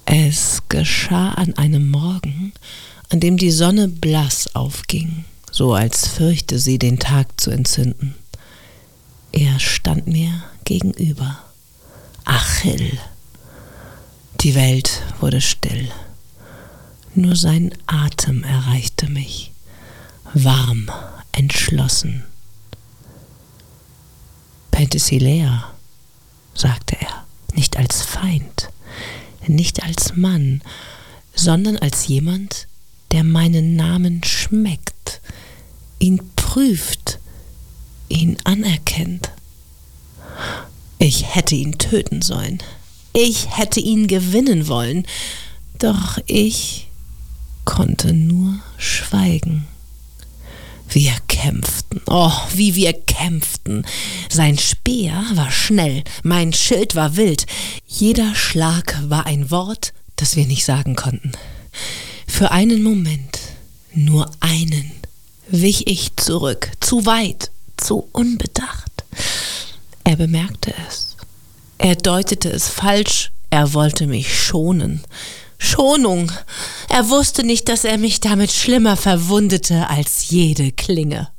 Es geschah an einem Morgen, an dem die Sonne blass aufging, so als fürchte sie, den Tag zu entzünden. Er stand mir gegenüber. Achill. Die Welt wurde still. Nur sein Atem erreichte mich, warm, entschlossen. Penthesilea, sagte er, nicht als Feind, nicht als Mann, sondern als jemand, der meinen Namen schmeckt, ihn prüft, ihn anerkennt. Ich hätte ihn töten sollen. Ich hätte ihn gewinnen wollen. Doch ich konnte nur schweigen. Wir kämpften. Oh, wie wir kämpften. Sein Speer war schnell, mein Schild war wild. Jeder Schlag war ein Wort, das wir nicht sagen konnten. Für einen Moment, nur einen, wich ich zurück, zu weit, zu unbedacht. Er bemerkte es. Er deutete es falsch. Er wollte mich schonen. Schonung. Er wusste nicht, dass er mich damit schlimmer verwundete als jede Klinge.